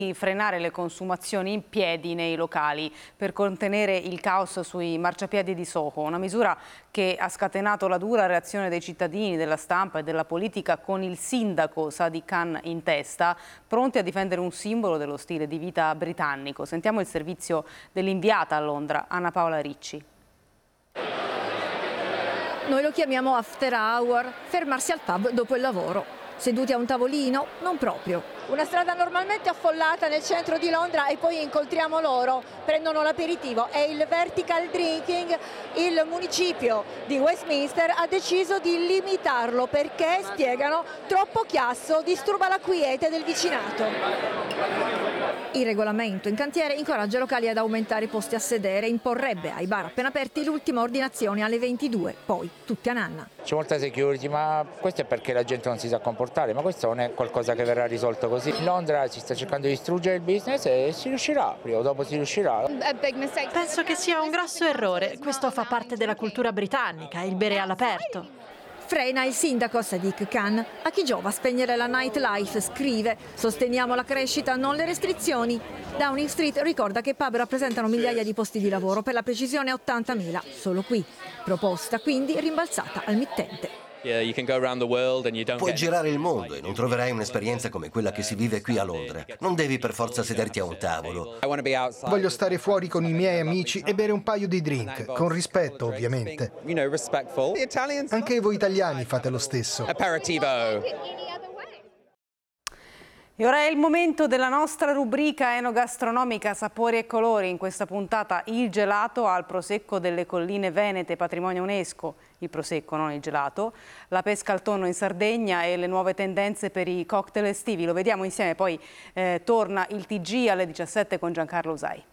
frenare le consumazioni in piedi nei locali per contenere il caos sui marciapiedi di Soho, una misura che ha scatenato la dura reazione dei cittadini, della stampa e della politica, con il sindaco Sadiq Khan in testa, pronti a difendere un simbolo dello stile di vita britannico. Sentiamo il servizio dell'inviata a Londra, Anna Paola Ricci. Noi lo chiamiamo after hour, fermarsi al pub dopo il lavoro. Seduti a un tavolino? Non proprio. Una strada normalmente affollata nel centro di Londra e poi incontriamo loro, prendono l'aperitivo. È il vertical drinking. Il municipio di Westminster ha deciso di limitarlo perché, spiegano, troppo chiasso disturba la quiete del vicinato. Il regolamento in cantiere incoraggia i locali ad aumentare i posti a sedere, imporrebbe ai bar appena aperti l'ultima ordinazione alle 22, poi tutti a nanna. C'è molta security, ma questo è perché la gente non si sa comportare, ma questo non è qualcosa che verrà risolto così. Londra si sta cercando di distruggere il business e si riuscirà, prima o dopo si riuscirà. Penso che sia un grosso errore, questo fa parte della cultura britannica, il bere all'aperto. Frena il sindaco Sadiq Khan. A chi giova spegnere la nightlife, scrive: sosteniamo la crescita, non le restrizioni. Downing Street ricorda che i pub rappresentano migliaia di posti di lavoro, per la precisione 80.000 solo qui. Proposta quindi rimbalzata al mittente. Puoi girare il mondo e non troverai un'esperienza come quella che si vive qui a Londra. Non devi per forza sederti a un tavolo. Voglio stare fuori con i miei amici e bere un paio di drink, con rispetto ovviamente. Anche voi italiani fate lo stesso. E ora è il momento della nostra rubrica enogastronomica Sapori e Colori. In questa puntata il gelato al prosecco delle colline venete, patrimonio UNESCO, il prosecco, non il gelato, la pesca al tonno in Sardegna e le nuove tendenze per i cocktail estivi. Lo vediamo insieme, poi torna il TG alle 17 con Giancarlo Usai.